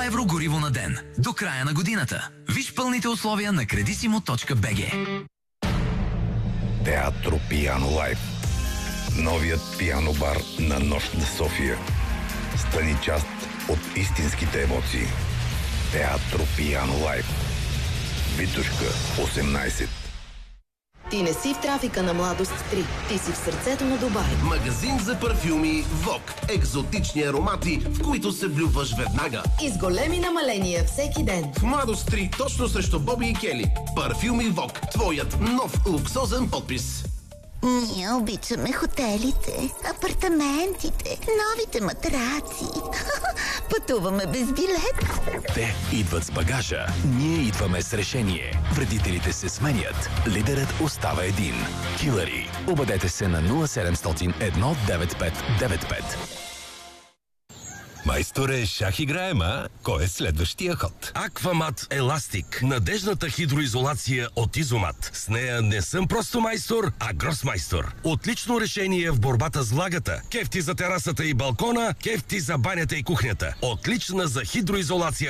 100 евро гориво на ден. До края на годината. Виж пълните условия на credissimo.bg. Театро Пиано Лайф. Новият пиано бар на Нощ на София. Стани част от истинските емоции. Театро Пиано Лайф. Витушка, 18. Ти не си в трафика на Младост 3. Ти си в сърцето на Дубай. Магазин за парфюми ВОК. Екзотични аромати, в които се влюбваш веднага. И с големи намаления всеки ден. В Младост 3, точно срещу Боби и Кели. Парфюми ВОК. Твоят нов луксозен подпис. Ние обичаме хотелите, апартаментите, новите матраци. Пътуваме без билет. Те идват с багажа, ние идваме с решение. Вредителите се сменят, лидерът остава един. Хилари. Обадете се на 0700 19595. Майсторе, шах играем, а? Кой е следващия ход? Аквамат Еластик. Надежната хидроизолация от Изомат. С нея не съм просто майстор, а гросмайстор. Отлично решение в борбата с влагата. Кефти за терасата и балкона, кефти за банята и кухнята. Отлична за хидроизолация